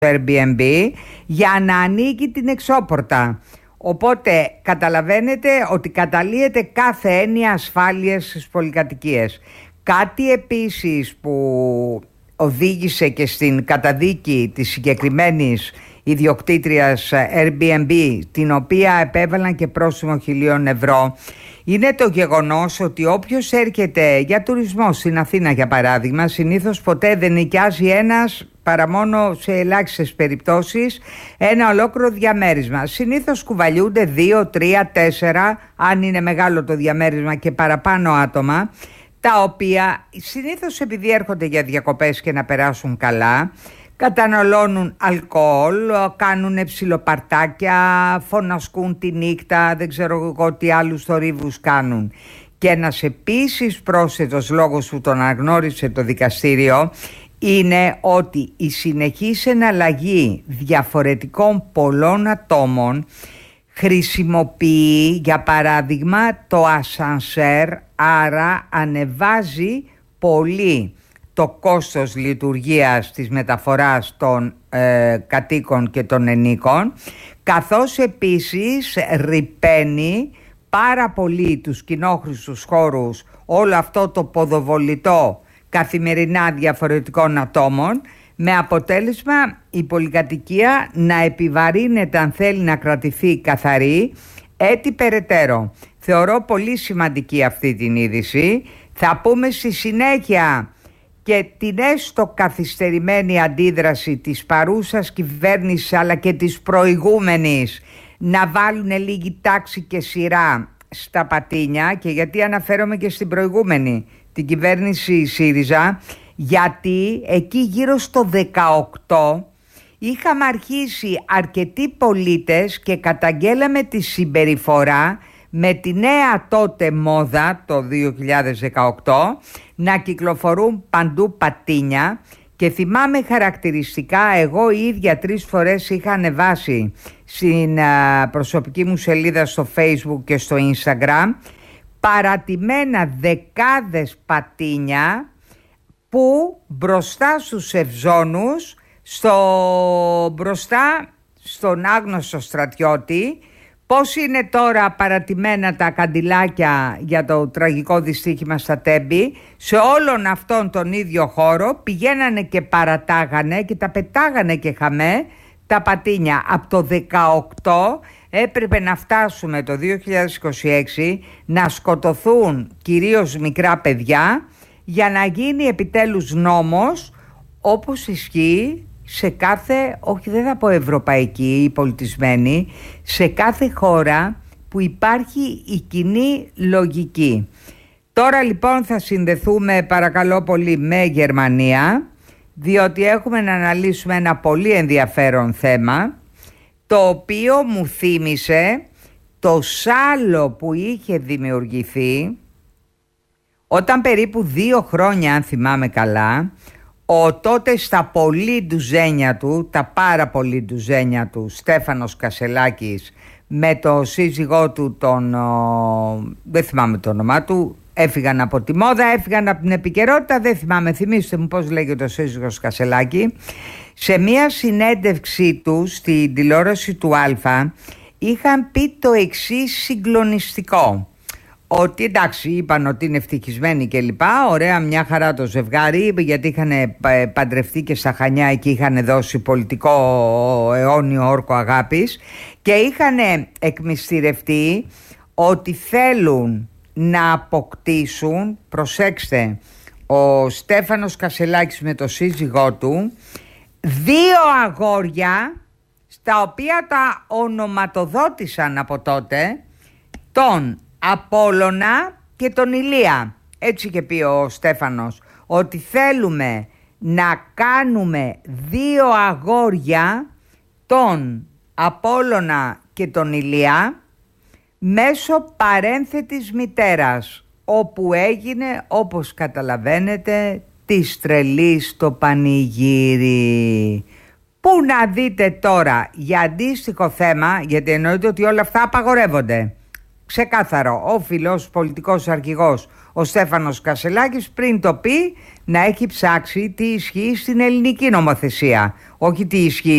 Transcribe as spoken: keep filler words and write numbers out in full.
Airbnb για να ανοίγει την εξώπορτα. Οπότε καταλαβαίνετε ότι καταλύεται κάθε έννοια ασφάλειας στις πολυκατοικίες. Κάτι επίσης που οδήγησε και στην καταδίκη της συγκεκριμένης ιδιοκτήτριας Airbnb, την οποία επέβαλαν και πρόστιμο χιλίων ευρώ, είναι το γεγονός ότι όποιος έρχεται για τουρισμό στην Αθήνα, για παράδειγμα, συνήθως ποτέ δεν νοικιάζει ένας, παρά μόνο σε ελάχιστες περιπτώσεις, ένα ολόκληρο διαμέρισμα. Συνήθως κουβαλιούνται δύο, τρία, τέσσερα, αν είναι μεγάλο το διαμέρισμα, και παραπάνω άτομα, τα οποία συνήθως, επειδή έρχονται για διακοπές και να περάσουν καλά, καταναλώνουν αλκοόλ, κάνουν ψιλοπαρτάκια, φωνασκούν τη νύχτα, δεν ξέρω εγώ τι άλλους θορύβους κάνουν. Και ένας επίσης πρόσθετος λόγος που τον αναγνώρισε το δικαστήριο είναι ότι η συνεχής εναλλαγή διαφορετικών πολλών ατόμων χρησιμοποιεί, για παράδειγμα, το ασανσέρ, άρα ανεβάζει πολύ το κόστος λειτουργίας της μεταφοράς των ε, κατοίκων και των ενίκων, καθώς επίσης ρυπαίνει πάρα πολύ τους κοινόχρηστους χώρους, όλο αυτό το ποδοβολητό καθημερινά διαφορετικών ατόμων, με αποτέλεσμα η πολυκατοικία να επιβαρύνεται, αν θέλει να κρατηθεί καθαρή, έτη περαιτέρω. Θεωρώ πολύ σημαντική αυτή την είδηση. Θα πούμε στη συνέχεια και την έστω καθυστερημένη αντίδραση της παρούσας κυβέρνησης αλλά και της προηγούμενης να βάλουν λίγη τάξη και σειρά στα πατίνια. Και γιατί αναφέρομαι και στην προηγούμενη, την κυβέρνηση ΣΥΡΙΖΑ, γιατί εκεί γύρω στο δεκαοκτώ είχαμε αρχίσει αρκετοί πολίτες και καταγγέλαμε τη συμπεριφορά με τη νέα τότε μόδα το δύο χιλιάδες δεκαοκτώ να κυκλοφορούν παντού πατίνια. Και θυμάμαι χαρακτηριστικά, εγώ η ίδια τρεις φορές είχα ανεβάσει στην α, προσωπική μου σελίδα στο Facebook και στο Instagram παρατημένα δεκάδες πατίνια που μπροστά στους ευζώνους, στο, μπροστά στον άγνωστο στρατιώτη. Πώς είναι τώρα παρατημένα τα καντιλάκια για το τραγικό δυστύχημα στα Τέμπη, σε όλον αυτόν τον ίδιο χώρο πηγαίνανε και παρατάγανε και τα πετάγανε και χαμέ τα πατίνια. Από το δεκαοκτώ έπρεπε να φτάσουμε το δύο χιλιάδες είκοσι έξι να σκοτωθούν κυρίως μικρά παιδιά για να γίνει επιτέλους νόμος, όπως ισχύει σε κάθε, όχι δεν θα πω ευρωπαϊκή ή πολιτισμένη, σε κάθε χώρα που υπάρχει η κοινή λογική. Τώρα λοιπόν θα συνδεθούμε παρακαλώ πολύ με Γερμανία, διότι έχουμε να αναλύσουμε ένα πολύ ενδιαφέρον θέμα, το οποίο μου θύμισε το σάλο που είχε δημιουργηθεί όταν περίπου δύο χρόνια, αν θυμάμαι καλά, ο τότε στα πολύ ντουζένια του, τα πάρα πολύ ντουζένια του, Στέφανος Κασελάκης, με το σύζυγό του τον, ο, δεν θυμάμαι το όνομά του, έφυγαν από τη μόδα, έφυγαν από την επικαιρότητα, δεν θυμάμαι, θυμίστε μου πώς λέγεται ο σύζυγος Κασελάκη. Σε μία συνέντευξή του στην τηλεόραση του Αλφα είχαν πει το εξής συγκλονιστικό, ότι εντάξει, είπαν ότι είναι ευτυχισμένοι και λοιπά, ωραία, μια χαρά το ζευγάρι, γιατί είχαν παντρευτεί και στα Χανιά, εκεί είχαν δώσει πολιτικό αιώνιο όρκο αγάπης και είχαν εκμυστηρευτεί ότι θέλουν να αποκτήσουν, προσέξτε, ο Στέφανος Κασελάκης με το σύζυγό του, δύο αγόρια στα οποία τα ονοματοδότησαν από τότε, τον Απόλλωνα και τον Ηλία. Έτσι και πει ο Στέφανος, ότι θέλουμε να κάνουμε δύο αγόρια, τον Απόλλωνα και τον Ηλία, μέσω παρένθετης μητέρας, όπου έγινε, όπως καταλαβαίνετε, της τρελής το πανηγύρι. Πού να δείτε τώρα για αντίστοιχο θέμα, γιατί εννοείται ότι όλα αυτά απαγορεύονται. Ξεκάθαρο, ο φιλός πολιτικός αρχηγός, ο Στέφανος Κασελάκης πριν το πει να έχει ψάξει τι ισχύει στην ελληνική νομοθεσία, όχι τι ισχύει